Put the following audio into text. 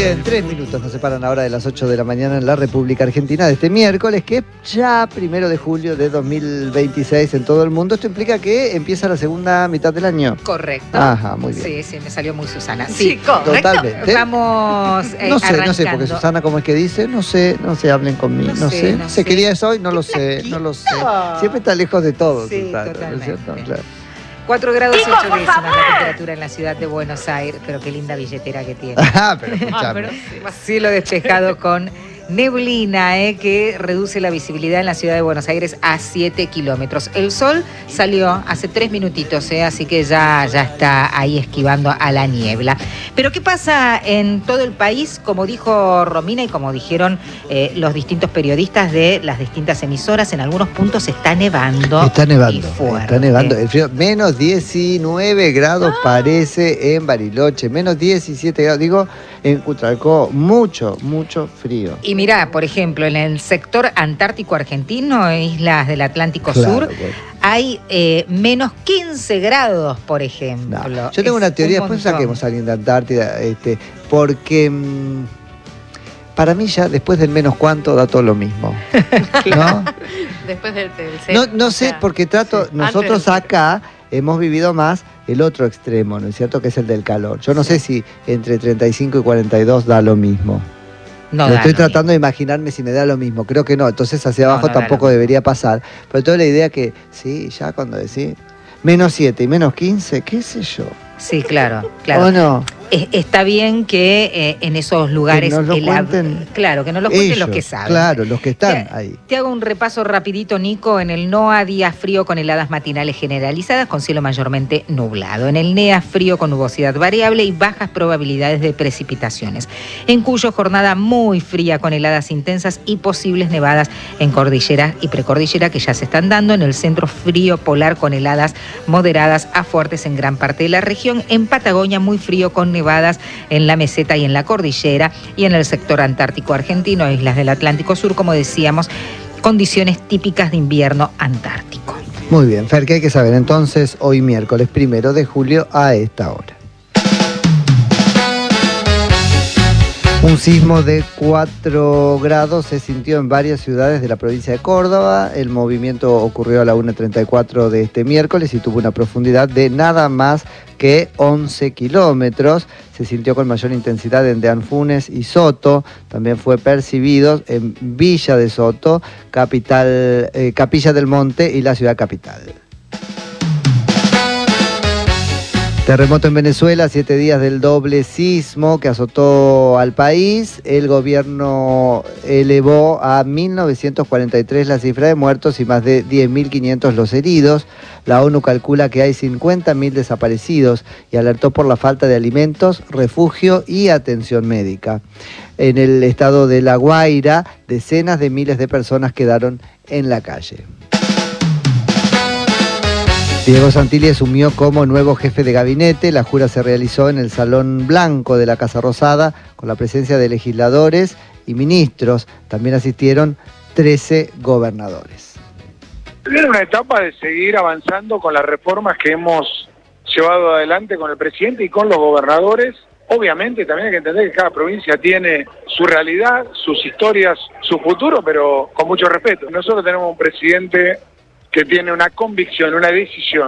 Bien, 3 minutos nos separan ahora de las 8 de la mañana en la República Argentina de este miércoles, que es ya 1 de julio de 2026 en todo el mundo. Esto implica que empieza la segunda mitad del año. Correcto. Ajá, muy bien. Sí, sí, me salió muy Susana. Sí, correcto. Totalmente. Vamos No sé, arrancando. porque Susana, ¿cómo es que dice? No sé, hablen conmigo. No sé qué día es hoy, no lo sé. Siempre está lejos de todo, Sí, Susana, ¿no es totalmente. cierto? Claro. 4 grados Chicos, 8 por décimas favor. la temperatura en la ciudad de Buenos Aires, pero qué linda billetera que tiene. Pero escuchame. pero sí. Cielo despejado con neblina, que reduce la visibilidad en la ciudad de Buenos Aires a 7 kilómetros. El sol salió hace 3 minutitos, así que ya está ahí esquivando a la niebla. Pero ¿qué pasa en todo el país? Como dijo Romina y como dijeron los distintos periodistas de las distintas emisoras, en algunos puntos está nevando. Está nevando, y fuerte. está nevando. El frío, menos 19 grados parece en Bariloche, menos 17 grados, digo, en Cutralcó, mucho frío. Y mirá, por ejemplo, en el sector antártico argentino, islas del Atlántico Claro, Sur, bueno. hay menos 15 grados, por ejemplo. No. Yo tengo una teoría, después saquemos a alguien de Antártida, porque para mí ya después del menos cuánto da todo lo mismo. ¿No? Después del No sé, porque nosotros acá hemos vivido más el otro extremo, ¿no es cierto? Que es el del calor. Yo no sé si entre 35 y 42 da lo mismo. No Lo da estoy lo tratando de imaginar si me da lo mismo. Creo que no. Entonces hacia abajo no da tampoco lo debería pasar. Pero tengo la idea que, sí, ya cuando decís menos 7 y menos 15, qué sé yo. Sí, claro. ¿O no? Está bien que en esos lugares Que nos lo cuenten claro, que nos lo cuenten ellos, los que saben. Claro, los que están ahí. Te hago un repaso rapidito, Nico. En el NOA, día frío con heladas matinales generalizadas con cielo mayormente nublado. En el NEA, frío con nubosidad variable y bajas probabilidades de precipitaciones. En Cuyo, jornada muy fría con heladas intensas y posibles nevadas en cordillera y precordillera que ya se están dando. En el centro, frío polar con heladas moderadas a fuertes en gran parte de la región. En Patagonia, muy frío con nevadas en la meseta y en la cordillera. Y en el sector antártico argentino, islas del Atlántico Sur, como decíamos, condiciones típicas de invierno antártico. Muy bien, Fer, ¿qué hay que saber entonces hoy miércoles 1 de julio a esta hora? Un sismo de 4 grados se sintió en varias ciudades de la provincia de Córdoba. El movimiento ocurrió a la 1:34 de este miércoles y tuvo una profundidad de nada más que 11 kilómetros. Se sintió con mayor intensidad en Deanfunes y Soto. También fue percibido en Villa de Soto, Capilla del Monte y la ciudad capital. Terremoto en Venezuela, 7 días del doble sismo que azotó al país. El gobierno elevó a 1.943 la cifra de muertos y más de 10.500 los heridos. La ONU calcula que hay 50.000 desaparecidos y alertó por la falta de alimentos, refugio y atención médica. En el estado de La Guaira, decenas de miles de personas quedaron en la calle. Diego Santilli asumió como nuevo jefe de gabinete. La jura se realizó en el Salón Blanco de la Casa Rosada con la presencia de legisladores y ministros. También asistieron 13 gobernadores. Era una etapa de seguir avanzando con las reformas que hemos llevado adelante con el presidente y con los gobernadores. Obviamente también hay que entender que cada provincia tiene su realidad, sus historias, su futuro, pero con mucho respeto. Nosotros tenemos un presidente que tiene una convicción, una decisión